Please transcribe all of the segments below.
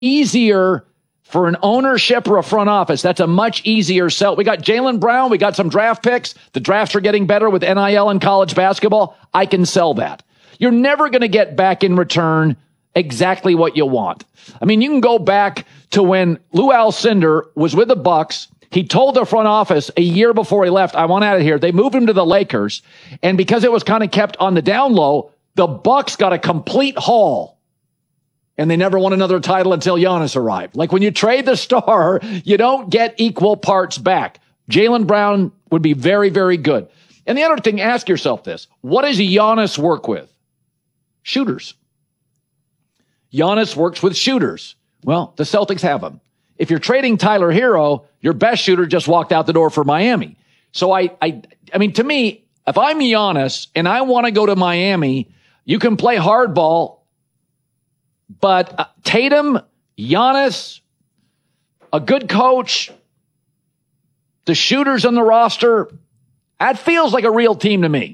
easier for an ownership or a front office. That's a much easier sell. We got Jaylen Brown. We got some draft picks. The drafts are getting better with NIL and college basketball. I can sell that. You're never going to get back in return exactly what you want. I mean, you can go back to when Lou Alcindor was with the Bucks. He told the front office a year before he left, I want out of here. They moved him to the Lakers. And because it was kind of kept on the down low, the Bucks got a complete haul. And they never won another title until Giannis arrived. Like when you trade the star, you don't get equal parts back. Jaylen Brown would be very, very good. And the other thing, ask yourself this. What does Giannis work with? Shooters. Giannis works with shooters. Well, the Celtics have them. If you're trading Tyler Hero, your best shooter just walked out the door for Miami. So I mean, to me, if I'm Giannis and I want to go to Miami, you can play hardball. But Tatum, Giannis, a good coach, the shooters on the roster, that feels like a real team to me.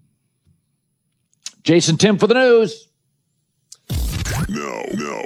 Jason Tim for the news. No.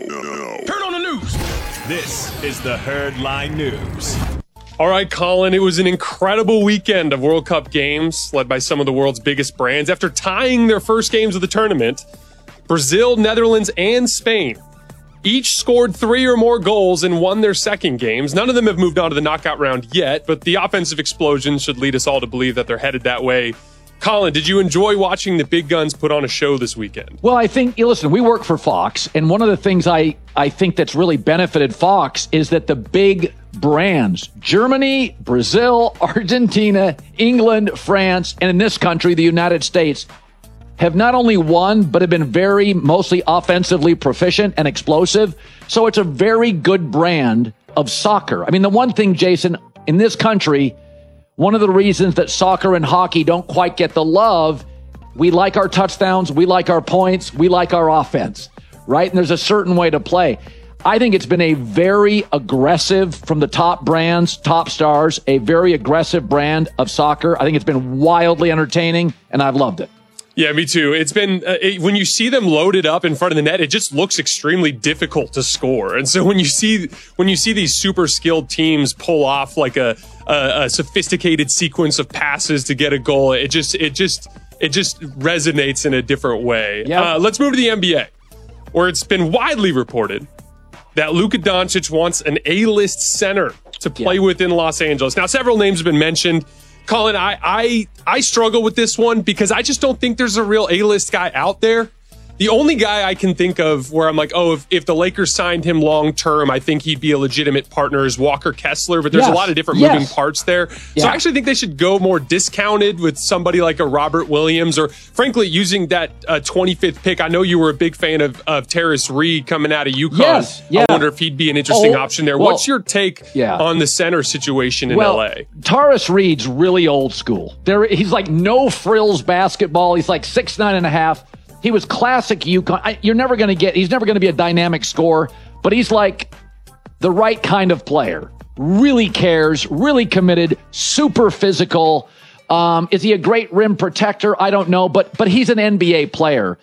Turn on the news. This is the Herdline News. All right, Colin, it was an incredible weekend of World Cup games led by some of the world's biggest brands. After tying their first games of the tournament, Brazil, Netherlands, and Spain each scored 3 or more goals and won their second games. None of them have moved on to the knockout round yet, but the offensive explosion should lead us all to believe that they're headed that way. Colin, did you enjoy watching the big guns put on a show this weekend? Well, I think, listen, we work for Fox, and one of the things I think that's really benefited Fox is that the big brands, Germany, Brazil, Argentina, England, France, and in this country, the United States, have not only won, but have been very mostly offensively proficient and explosive. So it's a very good brand of soccer. I mean, the one thing, Jason, in this country, one of the reasons that soccer and hockey don't quite get the love, we like our touchdowns, we like our points, we like our offense, right? And there's a certain way to play. I think it's been a very aggressive, from the top brands, top stars, a very aggressive brand of soccer. I think it's been wildly entertaining, and I've loved it. Yeah, me too. It's been, when you see them loaded up in front of the net, it just looks extremely difficult to score. And so when you see these super skilled teams pull off like a sophisticated sequence of passes to get a goal, it just resonates in a different way. Yep. Let's move to the NBA, where it's been widely reported that Luka Doncic wants an A-list center to play with in Los Angeles. Now, several names have been mentioned. Colin, I struggle with this one because I just don't think there's a real A-list guy out there. The only guy I can think of where I'm like, oh, if the Lakers signed him long-term, I think he'd be a legitimate partner is Walker Kessler, but there's a lot of different moving parts there. Yeah. So I actually think they should go more discounted with somebody like a Robert Williams, or frankly, using that 25th pick. I know you were a big fan of Terrace Reed coming out of UConn. Yes, yeah. I wonder if he'd be an interesting option there. What's your take on the center situation in LA? Terrace Reed's really old school. He's like no frills basketball. He's like 6'9.5". He was classic UConn. He's never going to be a dynamic scorer, but he's like the right kind of player. Really cares, really committed, super physical. Is he a great rim protector? I don't know, but he's an NBA player.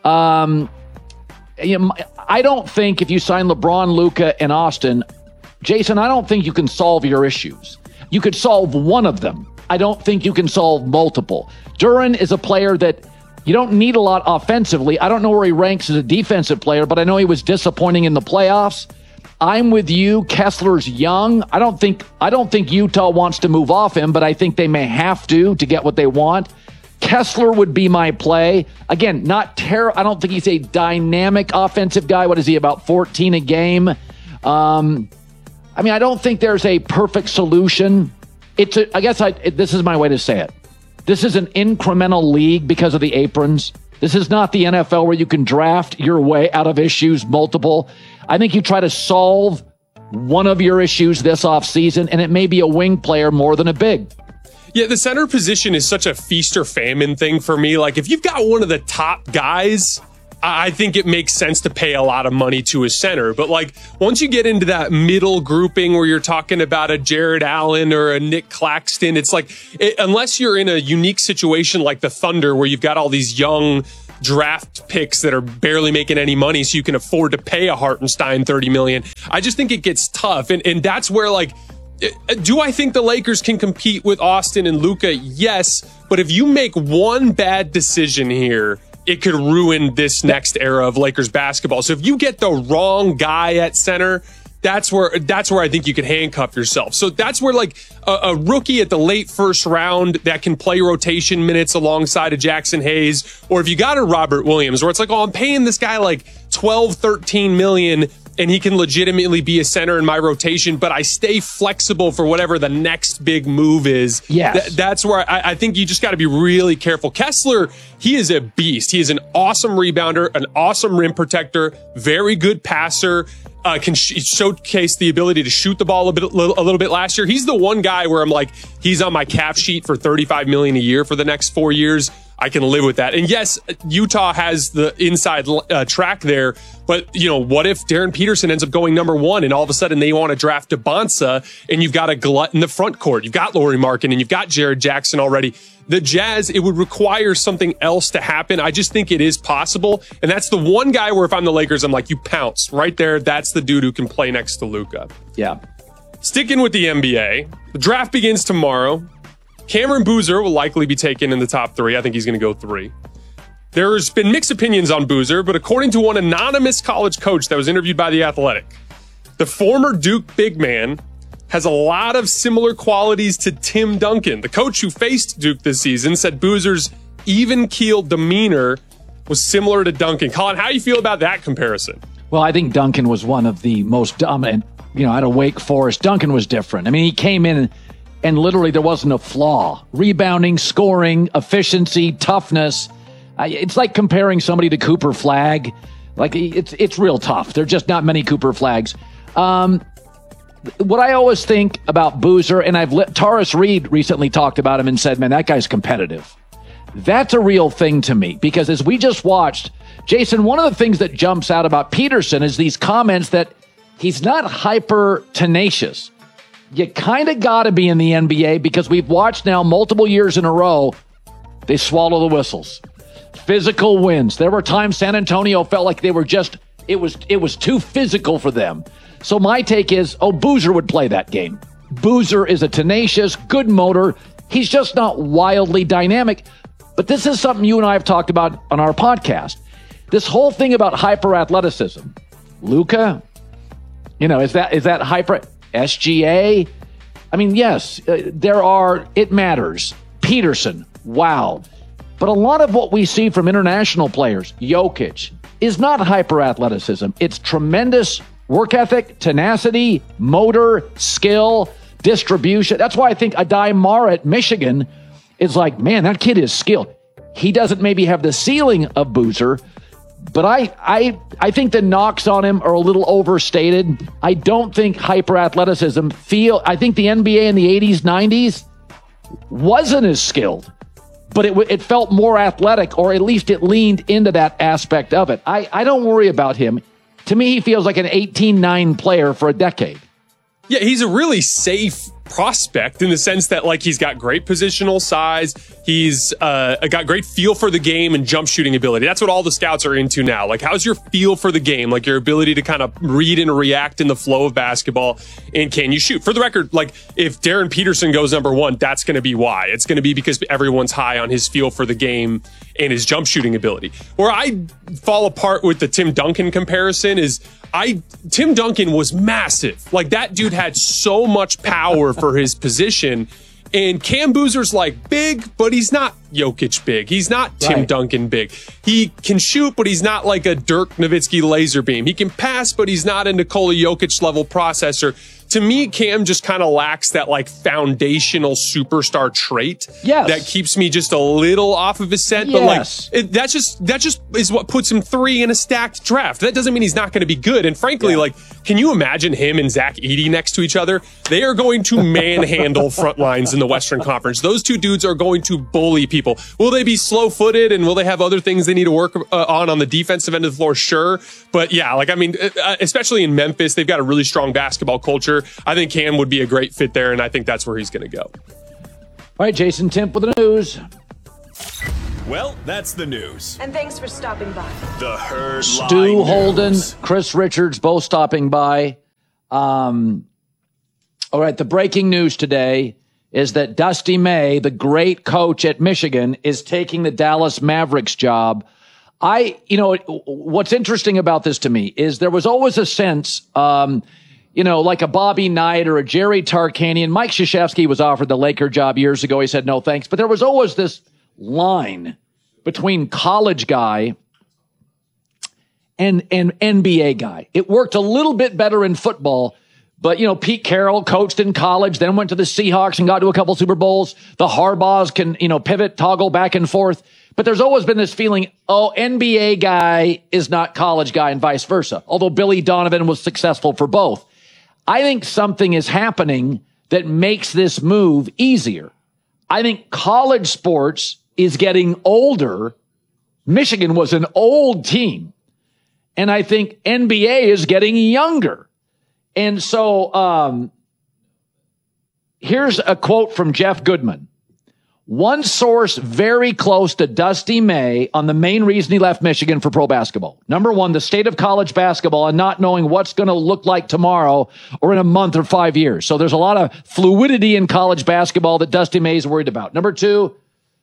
I don't think if you sign LeBron, Luka, and Austin, Jason, I don't think you can solve your issues. You could solve one of them. I don't think you can solve multiple. Duren is a player that you don't need a lot offensively. I don't know where he ranks as a defensive player, but I know he was disappointing in the playoffs. I'm with you. Kessler's young. I don't think Utah wants to move off him, but I think they may have to get what they want. Kessler would be my play. Again, I don't think he's a dynamic offensive guy. What is he, about 14 a game? I don't think there's a perfect solution. This is my way to say it. This is an incremental league because of the aprons. This is not the NFL where you can draft your way out of issues multiple. I think you try to solve one of your issues this offseason, and it may be a wing player more than a big. Yeah, the center position is such a feast or famine thing for me. Like, if you've got one of the top guys, I think it makes sense to pay a lot of money to a center. But like, once you get into that middle grouping where you're talking about a Jared Allen or a Nick Claxton, it's like, unless you're in a unique situation like the Thunder where you've got all these young draft picks that are barely making any money so you can afford to pay a Hartenstein $30 million. I just think it gets tough. And that's where, like, do I think the Lakers can compete with Austin and Luka? Yes. But if you make one bad decision here, it could ruin this next era of Lakers basketball. So if you get the wrong guy at center, that's where I think you could handcuff yourself. So that's where, like, a rookie at the late first round that can play rotation minutes alongside of Jackson Hayes, or if you got a Robert Williams, where it's like, oh, I'm paying this guy like 12, 13 million and he can legitimately be a center in my rotation, but I stay flexible for whatever the next big move is. Yes. That's where I think you just got to be really careful. Kessler, he is a beast. He is an awesome rebounder, an awesome rim protector, very good passer. Can showcase the ability to shoot the ball a little bit last year. He's the one guy where I'm like, he's on my cap sheet for $35 million a year for the next 4 years. I can live with that. And yes, Utah has the inside track there, but what if Darren Peterson ends up going number 1 and all of a sudden they want to draft DeBonsa and you've got a glut in the front court. You've got Lauri Markkanen and you've got Jared Jackson already. The Jazz, it would require something else to happen. I just think it is possible. And that's the one guy where if I'm the Lakers, I'm like, you pounce right there. That's the dude who can play next to Luka. Yeah. Sticking with the NBA, the draft begins tomorrow. Cameron Boozer will likely be taken in the top 3. I think he's going to go 3. There's been mixed opinions on Boozer, but according to one anonymous college coach that was interviewed by The Athletic, the former Duke big man has a lot of similar qualities to Tim Duncan. The coach who faced Duke this season said Boozer's even-keeled demeanor was similar to Duncan. Colin, how do you feel about that comparison? Well, I think Duncan was one of the most dominant, out of Wake Forest. Duncan was different. I mean, he came in and literally there wasn't a flaw. Rebounding, scoring, efficiency, toughness. It's like comparing somebody to Cooper Flagg. Like, it's real tough. There are just not many Cooper Flaggs. What I always think about Boozer, and Taurus Reed recently talked about him and said, man, that guy's competitive. That's a real thing to me, because as we just watched, Jason, one of the things that jumps out about Peterson is these comments that he's not hyper tenacious. You kind of got to be in the NBA, because we've watched now multiple years in a row, they swallow the whistles. Physical wins. There were times San Antonio felt like they were just, it was too physical for them. So my take is, Boozer would play that game. Boozer is a tenacious, good motor. He's just not wildly dynamic. But this is something you and I have talked about on our podcast. This whole thing about hyper athleticism. Luka, is that hyper SGA? I mean, yes, it matters. Peterson, wow. But a lot of what we see from international players, Jokic, is not hyper athleticism. It's tremendous work ethic, tenacity, motor, skill, distribution. That's why I think Adai Mara at Michigan is like, man, that kid is skilled. He doesn't maybe have the ceiling of Boozer, but I think the knocks on him are a little overstated. I don't think hyper athleticism I think the NBA in the 80s, 90s wasn't as skilled, but it felt more athletic, or at least it leaned into that aspect of it. I don't worry about him. To me, he feels like an 18-9 player for a decade. Yeah, he's a really safe prospect in the sense that, like, he's got great positional size. He's got great feel for the game and jump shooting ability. That's what all the scouts are into now. Like, how's your feel for the game? Like, your ability to kind of read and react in the flow of basketball. And can you shoot? For the record, like, if Darren Peterson goes number 1, that's going to be why. It's going to be because everyone's high on his feel for the game and his jump shooting ability. Where I fall apart with the Tim Duncan comparison is Tim Duncan was massive. Like, that dude had so much power for his position. And Cam Boozer's like big, but he's not Jokic big. He's not Tim Duncan big. He can shoot, but he's not like a Dirk Nowitzki laser beam. He can pass, but he's not a Nikola Jokic level processor. To me, Cam just kind of lacks that like foundational superstar trait that keeps me just a little off of his scent. But like that just is what puts him 3 in a stacked draft. That doesn't mean he's not going to be good. And frankly, like, can you imagine him and Zach Edey next to each other? They are going to manhandle front lines in the Western Conference. Those two dudes are going to bully people. Will they be slow-footed and will they have other things they need to work on the defensive end of the floor? Sure. But yeah, like, I mean, especially in Memphis, they've got a really strong basketball culture. I think Cam would be a great fit there, and I think that's where he's going to go. All right, Jason Timp with the news. Well, that's the news. And thanks for stopping by. The Herd Line Stu Holden, News. Chris Richards, both stopping by. All right, the breaking news today is that Dusty May, the great coach at Michigan, is taking the Dallas Mavericks job. What's interesting about this to me is there was always a sense, like a Bobby Knight or a Jerry Tarkanian. Mike Krzyzewski was offered the Laker job years ago. He said, no, thanks. But there was always this line between college guy and NBA guy. It worked a little bit better in football. But, Pete Carroll coached in college, then went to the Seahawks and got to a couple Super Bowls. The Harbaughs can, pivot, toggle back and forth. But there's always been this feeling, NBA guy is not college guy and vice versa. Although Billy Donovan was successful for both. I think something is happening that makes this move easier. I think college sports is getting older. Michigan was an old team. And I think NBA is getting younger. And so here's a quote from Jeff Goodman. One source very close to Dusty May on the main reason he left Michigan for pro basketball. Number one, the state of college basketball and not knowing what's going to look like tomorrow or in a month or 5 years. So there's a lot of fluidity in college basketball that Dusty May is worried about. Number two,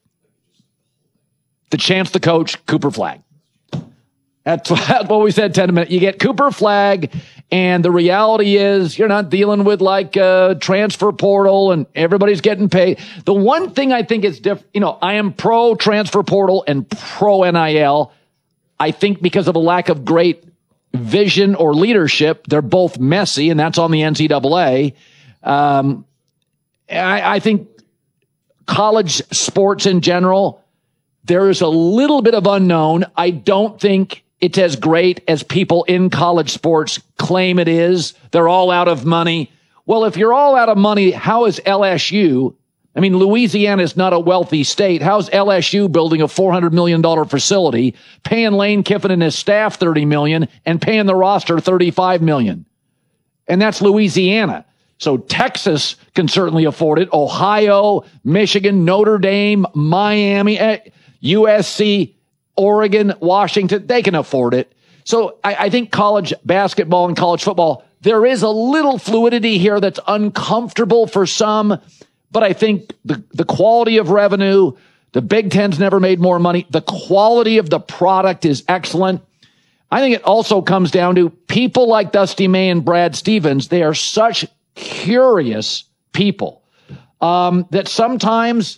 the chance to coach Cooper Flagg. That's what we said 10 minutes. You get Cooper Flagg, and the reality is you're not dealing with like a transfer portal and everybody's getting paid. The one thing I think is different, I am pro transfer portal and pro NIL. I think because of a lack of great vision or leadership, they're both messy, and that's on the NCAA. I think college sports in general, there is a little bit of unknown. I don't think it's as great as people in college sports claim it is. They're all out of money. Well, if you're all out of money, how is LSU? I mean, Louisiana is not a wealthy state. How's LSU building a $400 million facility, paying Lane Kiffin and his staff $30 million and paying the roster $35 million? And that's Louisiana. So Texas can certainly afford it. Ohio, Michigan, Notre Dame, Miami, USC, Oregon, Washington, they can afford it. So I think college basketball and college football, there is a little fluidity here that's uncomfortable for some, but I think the quality of revenue, the Big Ten's never made more money. The quality of the product is excellent. I think it also comes down to people like Dusty May and Brad Stevens. They are such curious people that sometimes,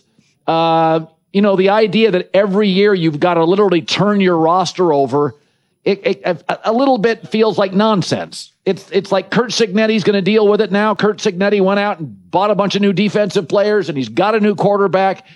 the idea that every year you've got to literally turn your roster over, it a little bit feels like nonsense. It's like Curt Cignetti's going to deal with it now. Curt Cignetti went out and bought a bunch of new defensive players, and he's got a new quarterback.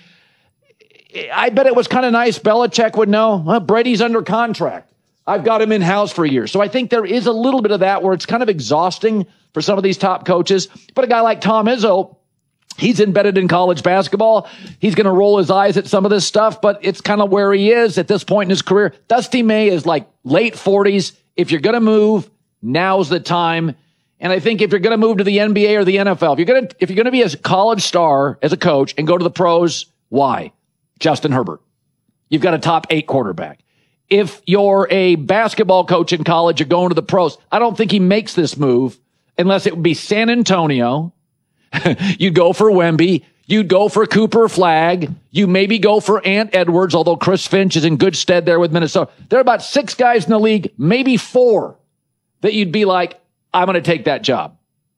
I bet it was kind of nice. Belichick would know, well, Brady's under contract. I've got him in-house for a year. So I think there is a little bit of that where it's kind of exhausting for some of these top coaches. But a guy like Tom Izzo, he's embedded in college basketball. He's going to roll his eyes at some of this stuff, but it's kind of where he is at this point in his career. Dusty May is like late 40s. If you're going to move, now's the time. And I think if you're going to move to the NBA or the NFL, if you're going to be a college star as a coach and go to the pros, why? Justin Herbert. You've got a top 8 quarterback. If you're a basketball coach in college, you're going to the pros. I don't think he makes this move unless it would be San Antonio. You'd go for Wemby. You'd go for Cooper Flagg. You maybe go for Ant Edwards, although Chris Finch is in good stead there with Minnesota. There are about 6 guys in the league, maybe 4, that you'd be like, I'm going to take that job.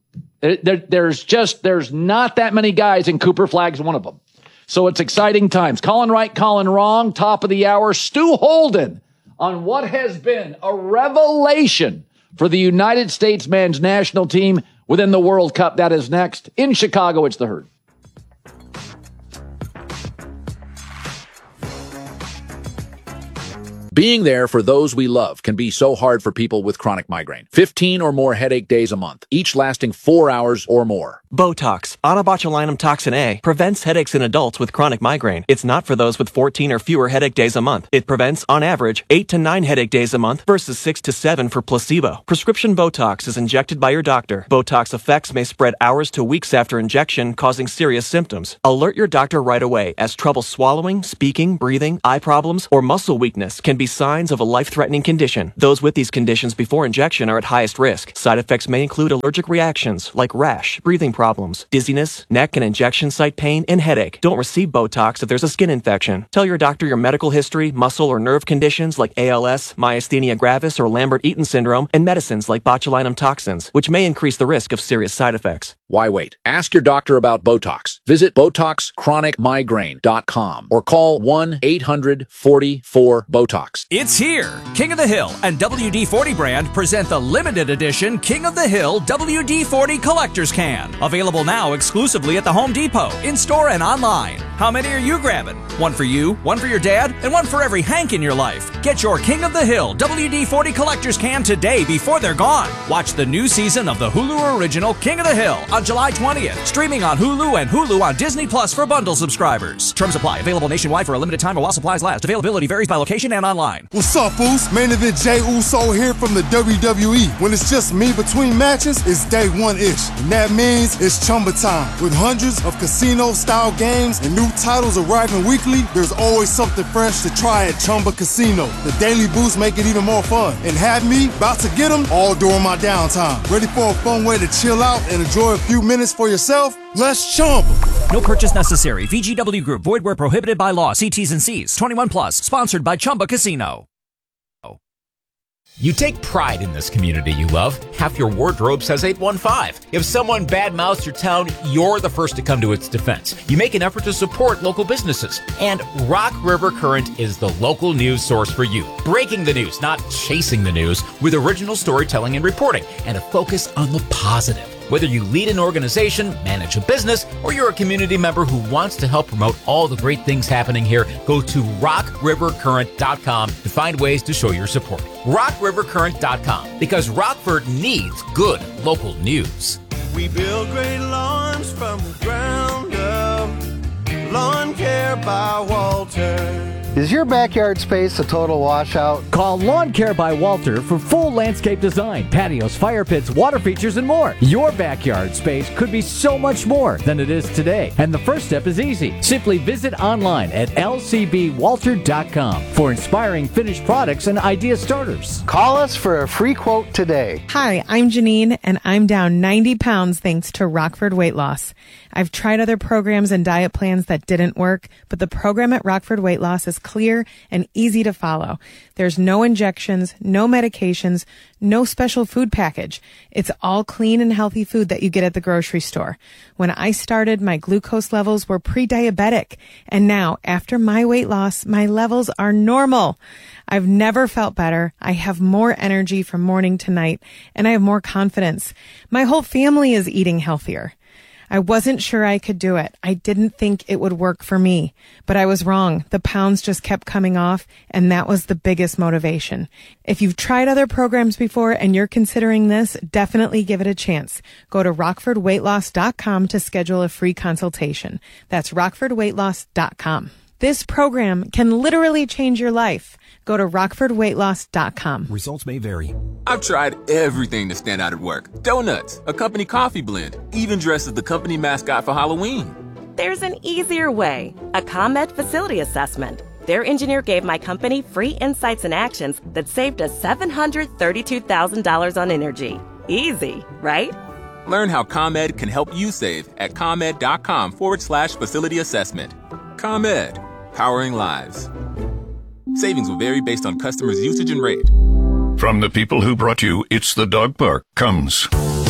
There's not that many guys, and Cooper Flagg's one of them. So it's exciting times. Colin right, Colin wrong. Top of the hour, Stu Holden on what has been a revelation for the United States men's national team within the World Cup. That is next. In Chicago, it's The Herd. Being there for those we love can be so hard for people with chronic migraine. 15 or more headache days a month, each lasting 4 hours or more. Botox, onabotulinum toxin A, prevents headaches in adults with chronic migraine. It's not for those with 14 or fewer headache days a month. It prevents, on average, 8 to 9 headache days a month versus 6 to 7 for placebo. Prescription Botox is injected by your doctor. Botox effects may spread hours to weeks after injection, causing serious symptoms. Alert your doctor right away, as trouble swallowing, speaking, breathing, eye problems, or muscle weakness can be signs of a life-threatening condition. Those with these conditions before injection are at highest risk. Side effects may include allergic reactions like rash, breathing problems, dizziness, neck and injection site pain, and headache. Don't receive Botox if there's a skin infection. Tell your doctor your medical history, muscle or nerve conditions like ALS, myasthenia gravis, or Lambert-Eaton syndrome, and medicines like botulinum toxins, which may increase the risk of serious side effects. Why wait? Ask your doctor about Botox. Visit BotoxChronicMigraine.com or call 1-800-44-BOTOX. It's here. King of the Hill and WD-40 brand present the limited edition King of the Hill WD-40 Collector's Can. Available now exclusively at the Home Depot, in-store and online. How many are you grabbing? One for you, one for your dad, and one for every Hank in your life. Get your King of the Hill WD-40 Collector's Can today before they're gone. Watch the new season of the Hulu original King of the Hill on July 20th. Streaming on Hulu and Hulu on Disney Plus for bundle subscribers. Terms apply. Available nationwide for a limited time or while supplies last. Availability varies by location and online. What's up, Boost? Main event Jey Uso here from the WWE. When it's just me between matches, it's day one-ish. And that means it's Chumba time. With hundreds of casino-style games and new titles arriving weekly, there's always something fresh to try at Chumba Casino. The Daily Boost make it even more fun. And have me about to get them all during my downtime. Ready for a fun way to chill out and enjoy a few minutes for yourself? Let's Chumba. No purchase necessary. VGW Group. Void where prohibited by law. See T's and C's. 21 plus. Sponsored by Chumba Casino. You take pride in this community you love. Half your wardrobe says 815. If someone badmouths your town, you're the first to come to its defense. You make an effort to support local businesses. And Rock River Current is the local news source for you. Breaking the news, not chasing the news, with original storytelling and reporting, and a focus on the positive. Whether you lead an organization, manage a business, or you're a community member who wants to help promote all the great things happening here, go to rockrivercurrent.com to find ways to show your support. rockrivercurrent.com, because Rockford needs good local news. We build great lawns from the ground up. Lawn Care by Walter. Is your backyard space a total washout? Call Lawn Care by Walter for full landscape design, patios, fire pits, water features, and more. Your backyard space could be so much more than it is today. And the first step is easy. Simply visit online at lcbwalter.com for inspiring finished products and idea starters. Call us for a free quote today. Hi, I'm Janine, and I'm down 90 pounds thanks to Rockford Weight Loss. I've tried other programs and diet plans that didn't work, but the program at Rockford Weight Loss is clear and easy to follow. There's no injections, no medications, no special food package. It's all clean and healthy food that you get at the grocery store. When I started, my glucose levels were pre-diabetic, and now, after my weight loss, my levels are normal. I've never felt better. I have more energy from morning to night, and I have more confidence. My whole family is eating healthier. I wasn't sure I could do it. I didn't think it would work for me, but I was wrong. The pounds just kept coming off, and that was the biggest motivation. If you've tried other programs before and you're considering this, definitely give it a chance. Go to rockfordweightloss.com to schedule a free consultation. That's rockfordweightloss.com. This program can literally change your life. Go to rockfordweightloss.com. Results may vary. I've tried everything to stand out at work. Donuts, a company coffee blend, even dressed as the company mascot for Halloween. There's an easier way. A ComEd facility assessment. Their engineer gave my company free insights and actions that saved us $732,000 on energy. Easy, right? Learn how ComEd can help you save at ComEd.com/facility assessment. ComEd, powering lives. Savings will vary based on customers' usage and rate. From the people who brought you It's the Dog Park comes